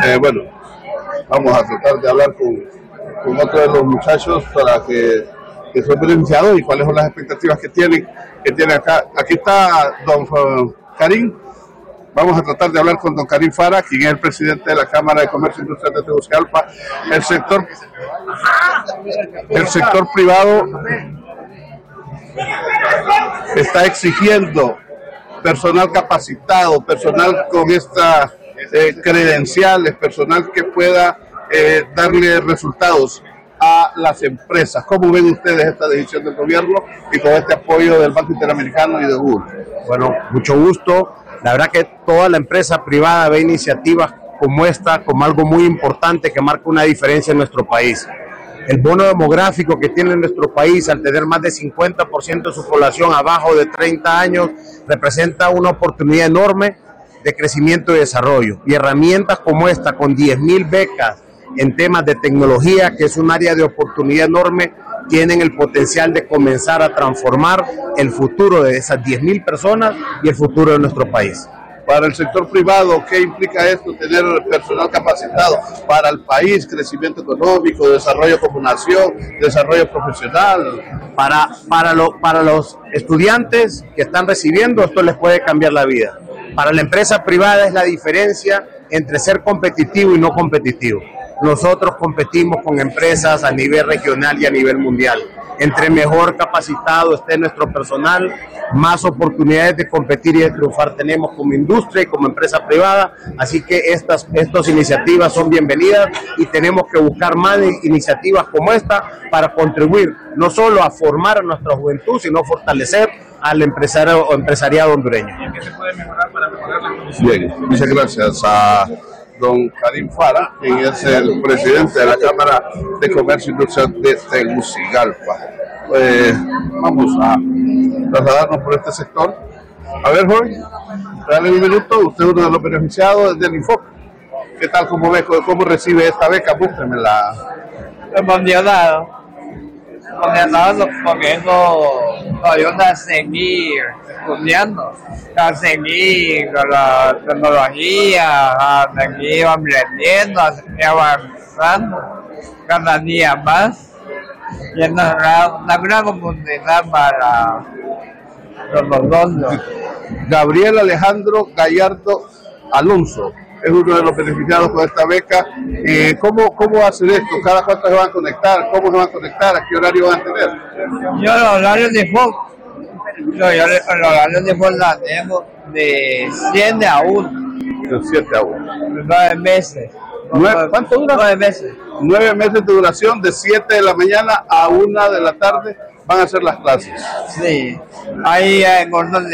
Bueno, vamos a tratar de hablar con otro de los muchachos para que son beneficiados y cuáles son las expectativas que tienen acá. Aquí está don Karim. Vamos a tratar de hablar con don Karim Fara, quien es el presidente de la Cámara de Comercio Industrial de Tegucigalpa. El sector privado está exigiendo personal capacitado, personal con estas credenciales, personal que pueda darle resultados a las empresas. ¿Cómo ven ustedes esta decisión del gobierno y con este apoyo del Banco Interamericano y de Google? Bueno, mucho gusto. La verdad que toda la empresa privada ve iniciativas como esta como algo muy importante que marca una diferencia en nuestro país. El bono demográfico que tiene nuestro país, al tener más de 50% de su población abajo de 30 años, representa una oportunidad enorme de crecimiento y desarrollo. Y herramientas como esta, con 10,000 becas en temas de tecnología, que es un área de oportunidad enorme, tienen el potencial de comenzar a transformar el futuro de esas 10,000 personas y el futuro de nuestro país. Para el sector privado, ¿qué implica esto? Tener personal capacitado para el país, crecimiento económico, desarrollo como nación, desarrollo profesional. Para los estudiantes que están recibiendo, esto les puede cambiar la vida. Para la empresa privada es la diferencia entre ser competitivo y no competitivo. Nosotros competimos con empresas a nivel regional y a nivel mundial. Entre mejor capacitado esté nuestro personal, más oportunidades de competir y de triunfar tenemos como industria y como empresa privada. Así que estas iniciativas son bienvenidas y tenemos que buscar más iniciativas como esta para contribuir no solo a formar a nuestra juventud, sino fortalecer al empresariado hondureño. ¿Y qué se puede mejorar para mejorar las condiciones? Bien, muchas gracias a don Karim Fara, quien es el presidente de la Cámara de Comercio Industrial de Tegucigalpa. Vamos a trasladarnos por este sector. A ver, joven, dale un minuto. Usted es uno de los beneficiados del Infoc. ¿Qué tal? ¿Cómo ve? ¿Cómo recibe esta beca? Búsquemela. Emocionado porque eso nos ayuda a seguir estudiando, a seguir con la tecnología, a seguir aprendiendo, a seguir avanzando cada día más. Y es una gran oportunidad para nosotros. Gabriel Alejandro Gallardo Alonso es uno de los beneficiados con esta beca. ¿Cómo va a hacer esto? ¿Cada cuánto se van a conectar? ¿Cómo se van a conectar? ¿A qué horario van a tener? Yo los horarios de FOC, la tengo de 7 a 1. De 7 a 1. 9 meses. ¿Cuánto dura? 9 meses. 9 meses de duración, de 7 de la mañana a 1 de la tarde van a ser las clases. Sí. Hay en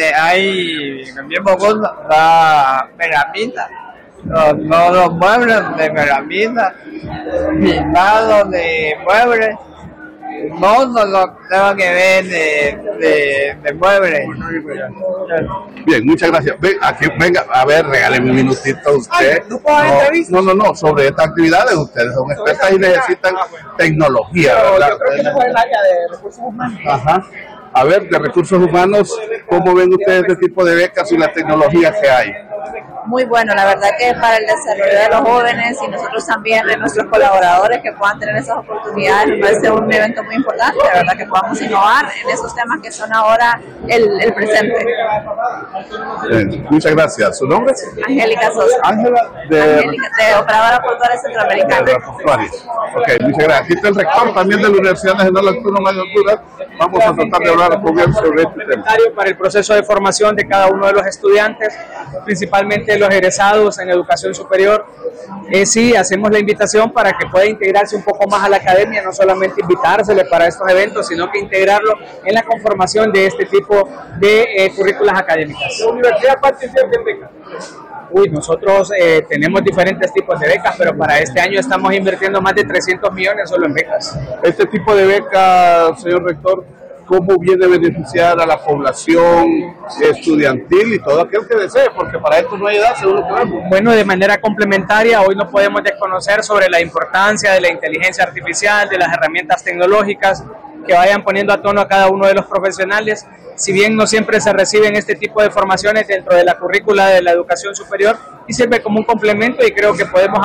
el mismo curso la melamina. Los muebles de melamina, pintados de muebles, todo lo que tenga que ver de muebles. Bien, muchas gracias. Venga, a ver, regáleme un minutito a usted. No, sobre estas actividades ustedes son expertas y necesitan tecnología, ¿verdad? Yo creo que eso fue el área de recursos humanos. Ajá. A ver, de recursos humanos, ¿cómo ven ustedes este tipo de becas y la tecnología que hay? Muy bueno, la verdad que para el desarrollo de los jóvenes y nosotros también de nuestros colaboradores que puedan tener esas oportunidades, me parece un evento muy importante, la verdad que podamos innovar en esos temas que son ahora el presente. Muchas gracias. ¿Su nombre? Angélica Sosa. Ángela, de Operadora Portuaria Centroamericana. Ok, muchas gracias. Aquí está el rector también de la Universidad Nacional Autónoma de Honduras. Vamos a tratar de hablar con él sobre este tema. Para el proceso de formación de cada uno de los estudiantes, principalmente los egresados en educación superior. Sí, hacemos la invitación para que pueda integrarse un poco más a la academia, no solamente invitársele para estos eventos, sino que integrarlo en la conformación de este tipo de currículas académicas. ¿La universidad cuánto invierte en becas? Nosotros tenemos diferentes tipos de becas, pero para este año estamos invirtiendo más de 300 millones solo en becas. Este tipo de becas, señor rector, ¿cómo viene a beneficiar a la población estudiantil y todo aquel que desee? Porque para esto no hay edad, según lo que vemos. Bueno, de manera complementaria, hoy no podemos desconocer sobre la importancia de la inteligencia artificial, de las herramientas tecnológicas que vayan poniendo a tono a cada uno de los profesionales. Si bien no siempre se reciben este tipo de formaciones dentro de la currícula de la educación superior, y sirve como un complemento y creo que podemos